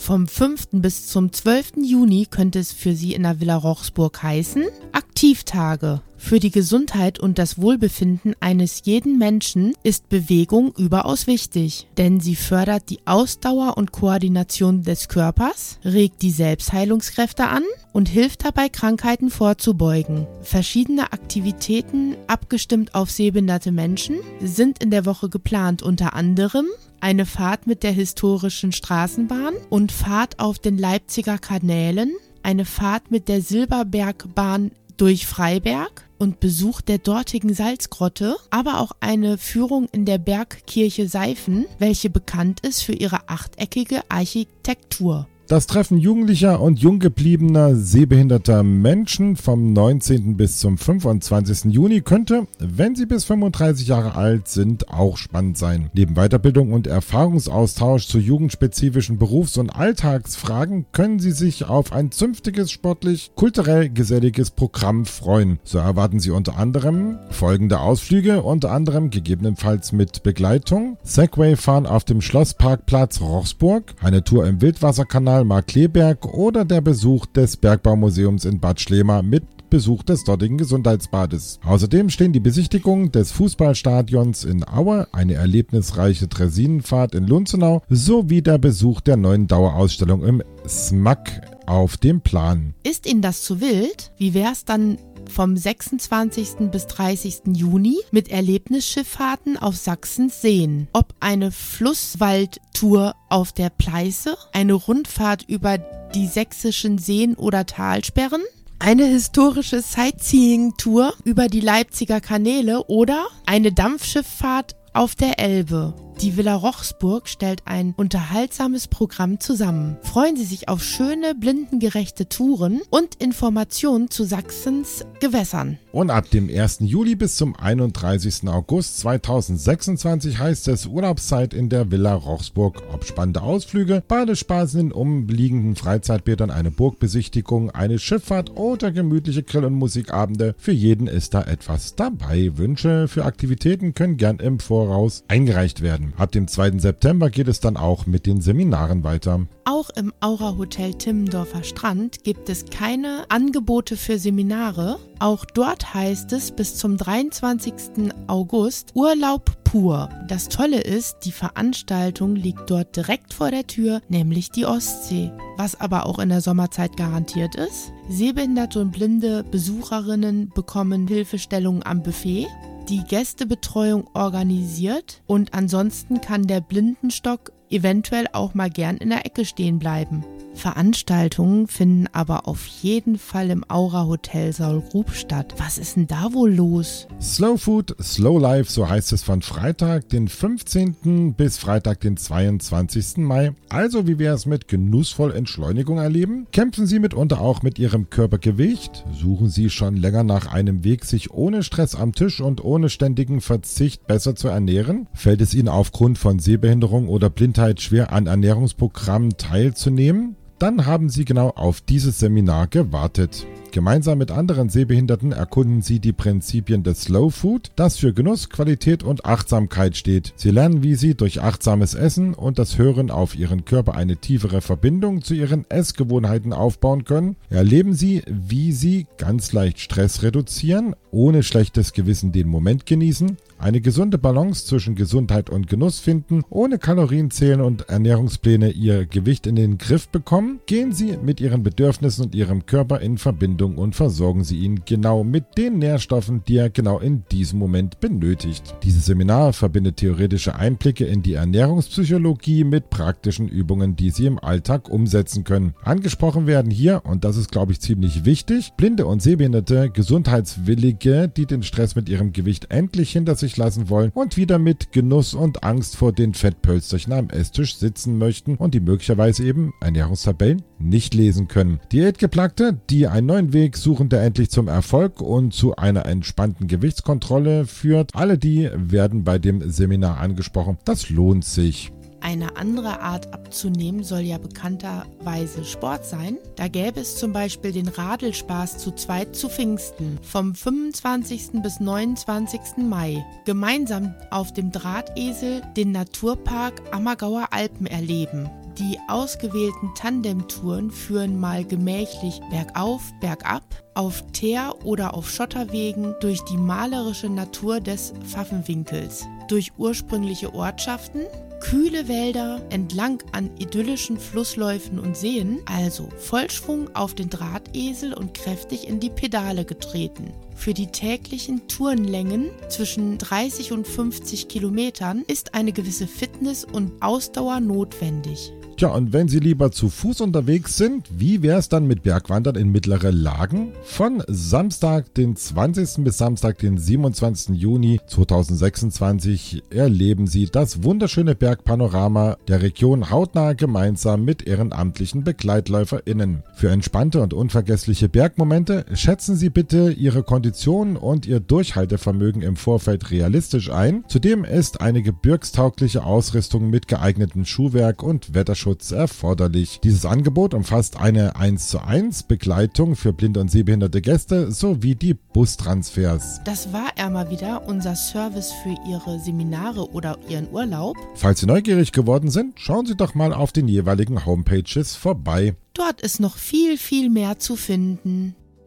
Vom 5. bis zum 12. Juni könnte es für Sie in der Villa Rochsburg heißen: Aktivtage. Für die Gesundheit und das Wohlbefinden eines jeden Menschen ist Bewegung überaus wichtig, denn sie fördert die Ausdauer und Koordination des Körpers, regt die Selbstheilungskräfte an und hilft dabei, Krankheiten vorzubeugen. Verschiedene Aktivitäten, abgestimmt auf sehbehinderte Menschen, sind in der Woche geplant, unter anderem eine Fahrt mit der historischen Straßenbahn und Fahrt auf den Leipziger Kanälen, eine Fahrt mit der Silberbergbahn durch Freiberg und Besuch der dortigen Salzgrotte, aber auch eine Führung in der Bergkirche Seifen, welche bekannt ist für ihre achteckige Architektur. Das Treffen jugendlicher und jung gebliebener sehbehinderter Menschen vom 19. bis zum 25. Juni könnte, wenn sie bis 35 Jahre alt sind, auch spannend sein. Neben Weiterbildung und Erfahrungsaustausch zu jugendspezifischen Berufs- und Alltagsfragen können Sie sich auf ein zünftiges, sportlich, kulturell geselliges Programm freuen. So erwarten Sie unter anderem folgende Ausflüge, unter anderem gegebenenfalls mit Begleitung: Segway-Fahren auf dem Schlossparkplatz Rochsburg, eine Tour im Wildwasserkanal Markkleeberg oder der Besuch des Bergbaumuseums in Bad Schlema mit Besuch des dortigen Gesundheitsbades. Außerdem stehen die Besichtigung des Fußballstadions in Aue, eine erlebnisreiche Dressinenfahrt in Lunzenau sowie der Besuch der neuen Dauerausstellung im SMAK auf dem Plan. Ist Ihnen das zu wild? Wie wär's dann vom 26. bis 30. Juni mit Erlebnisschifffahrten auf Sachsens Seen? Ob eine Flusswaldtour auf der Pleiße, eine Rundfahrt über die sächsischen Seen oder Talsperren, eine historische Sightseeing-Tour über die Leipziger Kanäle oder eine Dampfschifffahrt auf der Elbe. Die Villa Rochsburg stellt ein unterhaltsames Programm zusammen. Freuen Sie sich auf schöne, blindengerechte Touren und Informationen zu Sachsens Gewässern. Und ab dem 1. Juli bis zum 31. August 2026 heißt es Urlaubszeit in der Villa Rochsburg. Ob spannende Ausflüge, Badespaß in umliegenden Freizeitbädern, eine Burgbesichtigung, eine Schifffahrt oder gemütliche Grill- und Musikabende, für jeden ist da etwas dabei. Wünsche für Aktivitäten können gern im Voraus eingereicht werden. Ab dem 2. September geht es dann auch mit den Seminaren weiter. Auch im Aura Hotel Timmendorfer Strand gibt es keine Angebote für Seminare. Auch dort heißt es bis zum 23. August Urlaub pur. Das Tolle ist, die Veranstaltung liegt dort direkt vor der Tür, nämlich die Ostsee. Was aber auch in der Sommerzeit garantiert ist: Sehbehinderte und blinde Besucherinnen bekommen Hilfestellungen am Buffet, die Gästebetreuung organisiert und ansonsten kann der Blindenstock eventuell auch mal gern in der Ecke stehen bleiben. Veranstaltungen finden aber auf jeden Fall im Aura Hotel Saulgrub statt. Was ist denn da wohl los? Slow Food, Slow Life, so heißt es von Freitag, den 15. bis Freitag, den 22. Mai. Also wie wir es mit genussvoll Entschleunigung erleben? Kämpfen Sie mitunter auch mit Ihrem Körpergewicht? Suchen Sie schon länger nach einem Weg, sich ohne Stress am Tisch und ohne ständigen Verzicht besser zu ernähren? Fällt es Ihnen aufgrund von Sehbehinderung oder Blindheit schwer, an Ernährungsprogrammen teilzunehmen? Dann haben Sie genau auf dieses Seminar gewartet. Gemeinsam mit anderen Sehbehinderten erkunden Sie die Prinzipien des Slow Food, das für Genuss, Qualität und Achtsamkeit steht. Sie lernen, wie Sie durch achtsames Essen und das Hören auf Ihren Körper eine tiefere Verbindung zu Ihren Essgewohnheiten aufbauen können. Erleben Sie, wie Sie ganz leicht Stress reduzieren, ohne schlechtes Gewissen den Moment genießen, eine gesunde Balance zwischen Gesundheit und Genuss finden, ohne Kalorien zählen und Ernährungspläne Ihr Gewicht in den Griff bekommen. Gehen Sie mit Ihren Bedürfnissen und Ihrem Körper in Verbindung und versorgen Sie ihn genau mit den Nährstoffen, die er genau in diesem Moment benötigt. Dieses Seminar verbindet theoretische Einblicke in die Ernährungspsychologie mit praktischen Übungen, die Sie im Alltag umsetzen können. Angesprochen werden hier, und das ist, glaube ich, ziemlich wichtig, blinde und sehbehinderte Gesundheitswillige, die den Stress mit ihrem Gewicht endlich hinter sich lassen wollen und wieder mit Genuss und Angst vor den Fettpölsterchen am Esstisch sitzen möchten und die möglicherweise eben Ernährungstabellen nicht lesen können. Diätgeplagte, die einen neuen Weg suchen, der endlich zum Erfolg und zu einer entspannten Gewichtskontrolle führt. Alle die werden bei dem Seminar angesprochen. Das lohnt sich. Eine andere Art abzunehmen soll ja bekannterweise Sport sein. Da gäbe es zum Beispiel den Radelspaß zu zweit zu Pfingsten vom 25. bis 29. Mai. Gemeinsam auf dem Drahtesel den Naturpark Ammergauer Alpen erleben. Die ausgewählten Tandemtouren führen mal gemächlich bergauf, bergab, auf Teer- oder auf Schotterwegen durch die malerische Natur des Pfaffenwinkels, durch ursprüngliche Ortschaften, kühle Wälder entlang an idyllischen Flussläufen und Seen, also Vollschwung auf den Drahtesel und kräftig in die Pedale getreten. Für die täglichen Tourenlängen zwischen 30 und 50 Kilometern ist eine gewisse Fitness und Ausdauer notwendig. Tja, und wenn Sie lieber zu Fuß unterwegs sind, wie wär's dann mit Bergwandern in mittlere Lagen? Von Samstag, den 20. bis Samstag, den 27. Juni 2026 erleben Sie das wunderschöne Bergpanorama der Region hautnah gemeinsam mit ehrenamtlichen BegleitläuferInnen. Für entspannte und unvergessliche Bergmomente schätzen Sie bitte Ihre Kondition und Ihr Durchhaltevermögen im Vorfeld realistisch ein. Zudem ist eine gebirgstaugliche Ausrüstung mit geeignetem Schuhwerk und Wetterschutz erforderlich. Dieses Angebot umfasst eine 1:1 Begleitung für blinde und sehbehinderte Gäste sowie die Bustransfers. Das war mal wieder unser Service für Ihre Seminare oder Ihren Urlaub. Falls Sie neugierig geworden sind, schauen Sie doch mal auf den jeweiligen Homepages vorbei. Dort ist noch viel, viel mehr zu finden.